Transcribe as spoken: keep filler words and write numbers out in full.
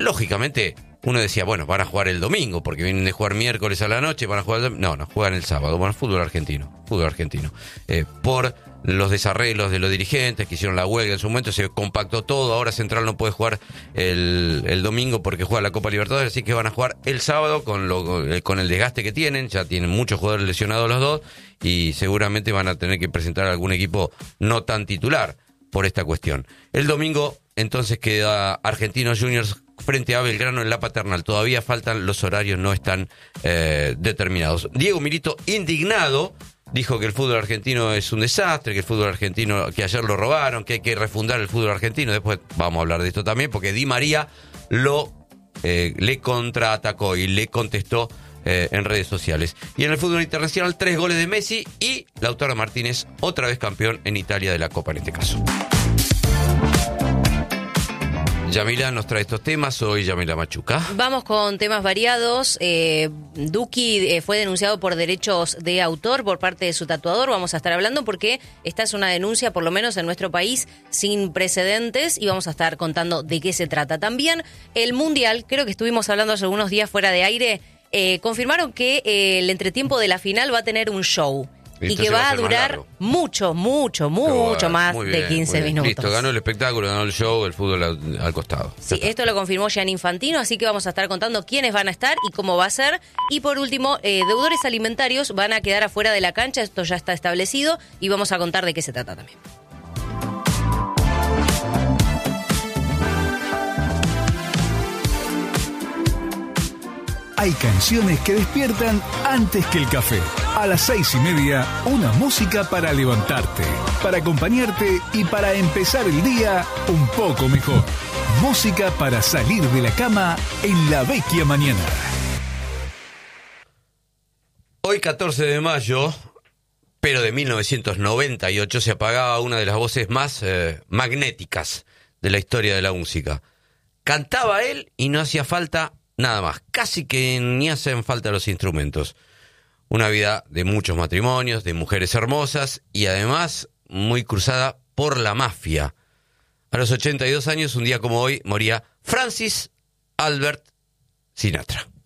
lógicamente uno decía, bueno, van a jugar el domingo, porque vienen de jugar miércoles a la noche, van a jugar el domingo. No, no, juegan el sábado. Bueno, fútbol argentino, fútbol argentino. Eh, por los desarreglos de los dirigentes que hicieron la huelga en su momento, se compactó todo. Ahora Central no puede jugar el, el domingo porque juega la Copa Libertadores, así que van a jugar el sábado con, lo, con el desgaste que tienen. Ya tienen muchos jugadores lesionados los dos y seguramente van a tener que presentar algún equipo no tan titular por esta cuestión. El domingo entonces queda Argentinos Juniors frente a Belgrano en la Paternal. Todavía faltan, los horarios no están eh, determinados. Diego Milito, indignado, dijo que el fútbol argentino es un desastre, que el fútbol argentino, que ayer lo robaron, que hay que refundar el fútbol argentino. Después vamos a hablar de esto también, porque Di María lo eh, le contraatacó y le contestó eh, en redes sociales. Y en el fútbol internacional, tres goles de Messi y Lautaro Martínez, otra vez campeón en Italia de la Copa en este caso. Yamila nos trae estos temas, soy Yamila Machuca. Vamos con temas variados. Eh, Duki eh, fue denunciado por derechos de autor por parte de su tatuador. Vamos a estar hablando porque esta es una denuncia, por lo menos en nuestro país, sin precedentes, y vamos a estar contando de qué se trata. También el Mundial, creo que estuvimos hablando hace algunos días fuera de aire, eh, confirmaron que eh, el entretiempo de la final va a va a un show. Y que va a durar mucho, mucho, mucho más de quince minutos. Listo, ganó el espectáculo, ganó el show, el fútbol al, al costado. Sí, esto lo confirmó Gianni Infantino, así que vamos a estar contando quiénes van a estar y cómo va a ser. Y por último, eh, deudores alimentarios van a quedar afuera de la cancha, esto ya está establecido y vamos a contar de qué se trata también. Hay canciones que despiertan antes que el café. A las seis y media, una música para levantarte, para acompañarte y para empezar el día un poco mejor. Música para salir de la cama en la vecchia mañana. Hoy, catorce de mayo, pero de mil novecientos noventa y ocho, se apagaba una de las voces más eh, magnéticas de la historia de la música. Cantaba él y no hacía falta nada más, casi que ni hacen falta los instrumentos. Una vida de muchos matrimonios, de mujeres hermosas y además muy cruzada por la mafia. A los ochenta y dos años, un día como hoy, moría Francis Albert Sinatra.